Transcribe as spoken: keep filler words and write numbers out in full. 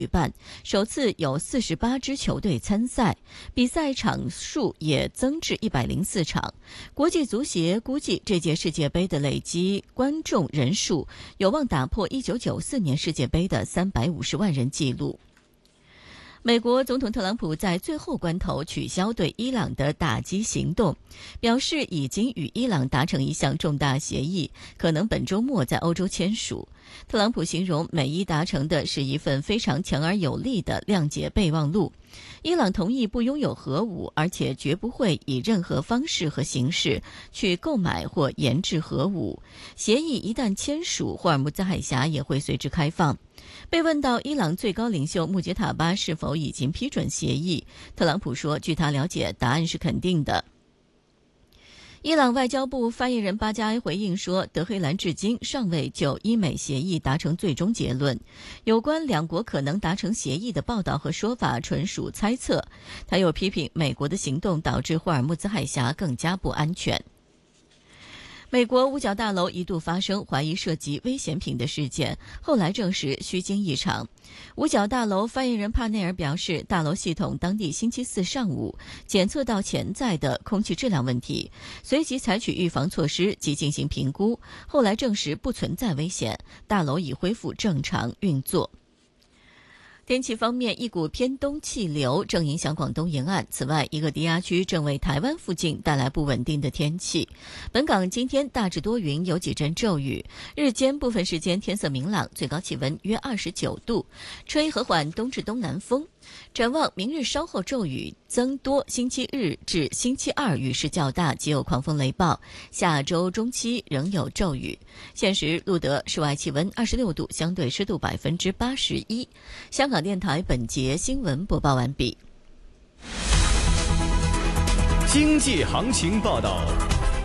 举办，首次有四十八支球队参赛，比赛场数也增至一百零四场。国际足协估计这届世界杯的累积观众人数有望打破一九九四年世界杯的三百五十万人纪录。美国总统特朗普在最后关头取消对伊朗的打击行动，表示已经与伊朗达成一项重大协议，可能本周末在欧洲签署。特朗普形容美伊达成的是一份非常强而有力的谅解备忘录。伊朗同意不拥有核武，而且绝不会以任何方式和形式去购买或研制核武。协议一旦签署，霍尔木兹海峡也会随之开放。被问到伊朗最高领袖穆杰塔巴是否已经批准协议，特朗普说，据他了解，答案是肯定的。伊朗外交部发言人巴加埃回应说，德黑兰至今尚未就伊美协议达成最终结论，有关两国可能达成协议的报道和说法纯属猜测。他又批评美国的行动导致霍尔木兹海峡更加不安全。美国五角大楼一度发生怀疑涉及危险品的事件，后来证实虚惊一场。五角大楼发言人帕内尔表示，大楼系统当地星期四上午检测到潜在的空气质量问题，随即采取预防措施及进行评估，后来证实不存在危险，大楼已恢复正常运作。天气方面，一股偏东气流正影响广东沿岸，此外一个低压区正为台湾附近带来不稳定的天气。本港今天大致多云，有几阵骤雨，日间部分时间天色明朗，最高气温约二十九度，吹和缓东至东南风。展望明日稍后骤雨增多，星期日至星期二雨势较大，极有狂风雷暴，下周中期仍有骤雨。现时录得室外气温二十六度，相对湿度百分之八十一。香港电台本节新闻播报完毕。 经济行情报道。